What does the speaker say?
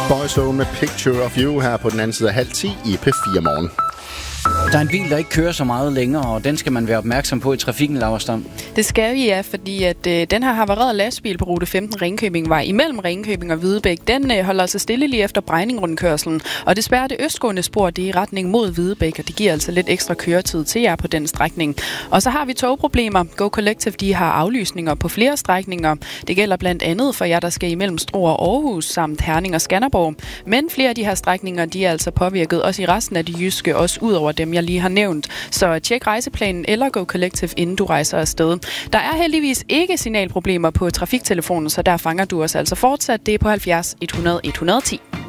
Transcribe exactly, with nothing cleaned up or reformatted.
Boyzone med Picture of You her på den anden side af halv ti i P fire Morgen. Der er en bil, der ikke kører så meget længere, og den skal man være opmærksom på i trafikken, Lauerstam. Det skal vi, ja, fordi at øh, den her havarerede lastbil på rute femten Ringkøbingvej imellem Ringkøbing og Hvidebæk, den øh, holder altså stille lige efter Brejning-rundkørslen. Og desværre det østgående spor, det er i retning mod Hvidebæk, og det giver altså lidt ekstra køretid til jer på den strækning. Og så har vi togproblemer. Go Collective, de har aflysninger på flere strækninger. Det gælder blandt andet for jer, der skal imellem Struer og Aarhus, samt Herning og Skanderborg. Men flere af de her strækninger, de er altså påvirket også i resten af de jyske, også ud over dem, jeg lige har nævnt. Så tjek rejseplanen eller Go Collective, inden du rejser afsted. Der er heldigvis ikke signalproblemer på trafiktelefonen, så der fanger du os altså fortsat. Det er på halvfjerds et hundrede et hundrede og ti.